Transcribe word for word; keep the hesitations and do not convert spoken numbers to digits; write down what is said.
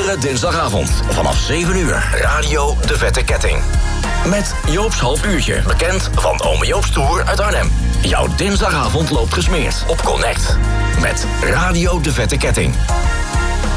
Iedere dinsdagavond vanaf zeven uur. Radio De Vette Ketting. Met Joop's half uurtje, bekend van Ome Joop's Tour uit Arnhem. Jouw dinsdagavond loopt gesmeerd op Connect. Met Radio De Vette Ketting.